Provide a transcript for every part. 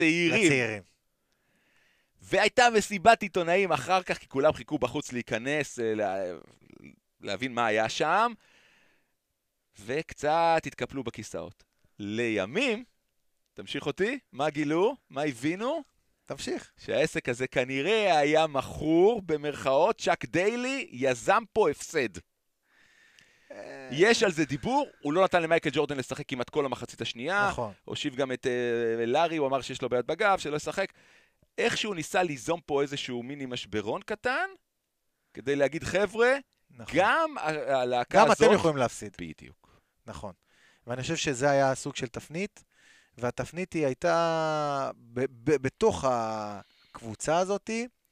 לצעירים. והייתה מסיבת עיתונאים אחר כך, כי כולם חיכו בחוץ להיכנס, להבין מה היה שם, וקצת התקפלו בכיסאות. לימים, תמשיך אותי, מה גילו? מה הבינו? תמשיך. שהעסק הזה כנראה היה מכור, במרכאות, צ'אק דיילי יזם פה הפסד. יש על זה דיבור, הוא לא נתן למייקל ג'ורדן לשחק כמעט כל המחצית השנייה, נכון. הושיב גם את לארי, הוא אמר שיש לו בעיות בגב, שלא ישחק. איכשהו ניסה ליזום פה איזשהו מיני משברון קטן, כדי להגיד, חבר'ה, נכון. גם הלהקה הזאת... גם אתם יכולים להפסיד. בדיוק. נכון. ואני חושב שזה היה הסוג של תפנית, והתפנית היא הייתה בתוך הקבוצה הזאת,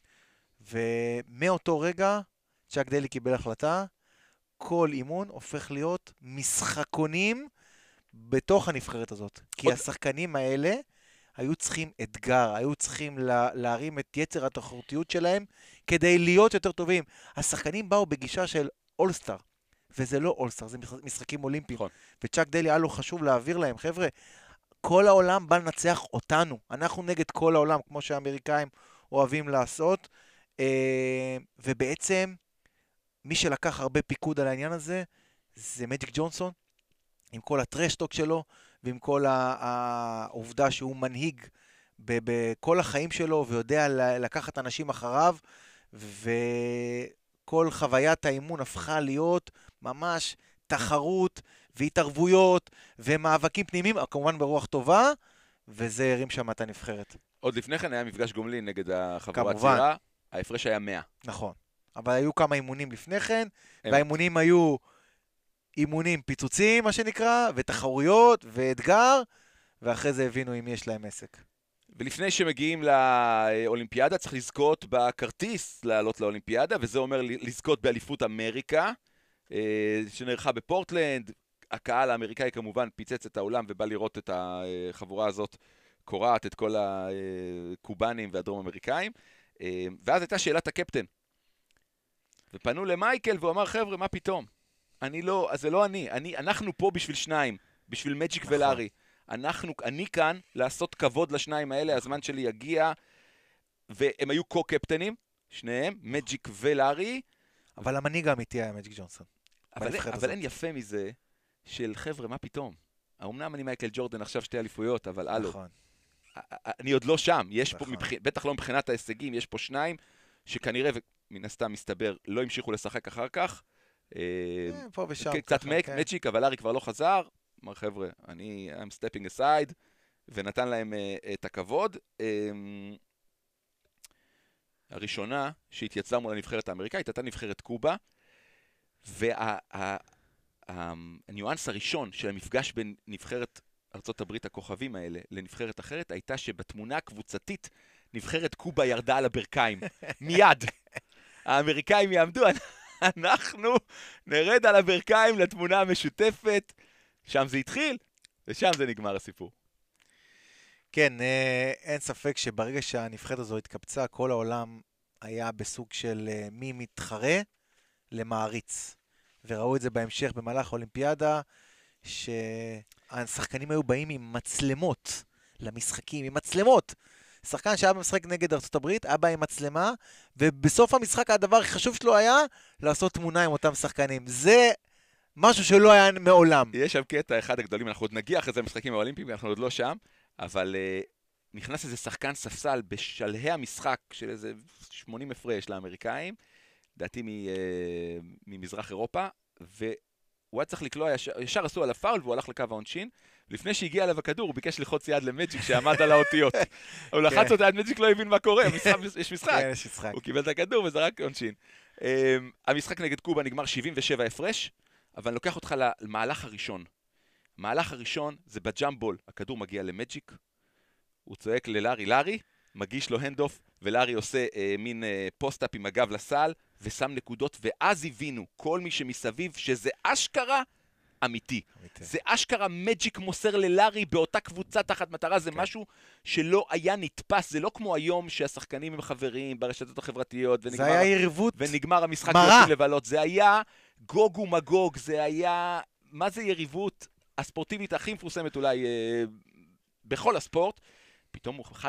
ומאותו רגע צ'אק דיילי קיבל החלטה, כל אימון הופך להיות משחקונים בתוך הנבחרת הזאת. כי השחקנים האלה היו צריכים אתגר, היו צריכים להרים את יצר התחרותיות שלהם כדי להיות יותר טובים. השחקנים באו בגישה של אולסטאר, וזה לא אולסטאר, זה משחקים אולימפיים. נכון. וצ'אק דיילי היה לו חשוב להעביר להם, חבר'ה, כל העולם בא לנצח אותנו. אנחנו נגד כל העולם, כמו שהאמריקאים אוהבים לעשות. ובעצם, מי שלקח הרבה פיקוד על העניין הזה, זה מג'יק ג'ונסון, עם כל הטרשטוק שלו, ועם כל העובדה שהוא מנהיג בכל החיים שלו, ויודע לקחת אנשים אחריו, וכל חוויית האימון הפכה להיות ממש תחרות, והתערבויות, ומאבקים פנימיים, כמובן ברוח טובה, וזה הרים שם את הנבחרת. עוד לפני כן היה מפגש גומלין נגד החבורה הצעירה, ההפרש היה 100. נכון, אבל היו כמה אימונים לפני כן, והאימונים היו אימונים פיצוצים, מה שנקרא, ותחרויות, ואתגר, ואחרי זה הבינו אם יש להם עסק. ולפני שמגיעים לאולימפיאדה, צריך לזכות בכרטיס לעלות לאולימפיאדה, וזה אומר לזכות באליפות אמריקה, שנערכה בפורטלנד. הקהל האמריקאי כמובן פיצץ את העולם ובא לראות את החבורה הזאת קורעת את כל הקובנים והדרום אמריקאים. ואז הייתה שאלת הקפטן. ופנו למייקל והוא אמר, חבר'ה, מה פתאום? זה לא אנחנו פה בשביל שניים, בשביל מג'יק ולארי. אני כאן לעשות כבוד לשניים האלה, הזמן שלי יגיע, והם היו קו-קפטנים, שניהם, מג'יק ולארי. אבל המנהיג האמיתי היה מג'יק ג'ונסון. אבל אין יפה מזה של חבר'ה, מה פתאום? אמנם אני מייקל ג'ורדן עכשיו 2 אליפויות, אבל הלו. נכון. אני עוד לא שם, יש פה, בטח לא מבחינת ההישגים, יש פה שניים שכנראה, ומן הסתם מסתבר, לא המשיכו לשחק אחר כך. פה ושם. קצת מג'יק, אבל לארי כבר לא חזר. אמר חבר'ה, I'm stepping aside, ונתן להם את הכבוד. הראשונה שהתייצבה מול הנבחרת האמריקאית, הייתה נבחרת קובה, והניואנס הראשון של המפגש בין נבחרת ארצות הברית הכוכבים האלה לנבחרת אחרת, הייתה שבתמונה הקבוצתית, נבחרת קובה ירדה על הברכיים. מיד. האמריקאים יעמדו, אנחנו נרד על הברכיים לתמונה המשותפת, שם זה התחיל, ושם זה נגמר הסיפור. כן, אין ספק שברגע שהנבחרת הזו התקבצה, כל העולם היה בסוג של מי מתחרה למעריץ. וראו את זה בהמשך במהלך האולימפיאדה, שהשחקנים היו באים עם מצלמות למשחקים, עם מצלמות. שחקן שהיה במשחק נגד ארצות הברית, היה בא עם מצלמה, ובסוף המשחק הדבר הכי חשוב שלו היה לעשות תמונה עם אותם שחקנים. זה משהו שלא היה מעולם. יש שם קטע אחד הגדולים, אנחנו עוד נגיע אחרי זה למשחקים האולימפיים, אנחנו עוד לא שם, אבל נכנס איזה שחקן ספסל בשלהי המשחק של איזה 80 הפרש לאמריקאים, דעתי ממזרח אירופה, והוא היה צריך לקלוע, ישר עשו על הפאול והוא הלך לקו העונשין, לפני שהגיע אליו הכדור הוא ביקש לחוץ יד למג'יק שעמד על האותיות. הוא לחץ אותה, מג'יק לא הבין מה קורה, יש משחק. הוא קיבל את הכדור וזרק עונשין. המשחק נגד קובה נגמר 77 הפרש, אבל אני לוקח אותך למהלך הראשון. המהלך הראשון זה בג'אמבול, הכדור מגיע למג'יק, הוא צועק ללארי, לארי, מגיש לו הנדוף, ולארי עושה מין פוסט-אפ עם הגב לסל, ושם נקודות, ואז הבינו כל מי שמסביב שזה אשכרה אמיתי. זה אשכרה מג'יק מוסר ללארי באותה קבוצה תחת מטרה, זה משהו שלא היה נתפס, זה לא כמו היום שהשחקנים הם חברים ברשתות החברתיות, זה היה יריבות ונגמר המשחק יוצאים לבלות, זה היה גוג ומגוג, זה היה, מה זה יריבות הספורטיבית הכי מפורסמת אולי בכל הספורט, פתאום הוא חד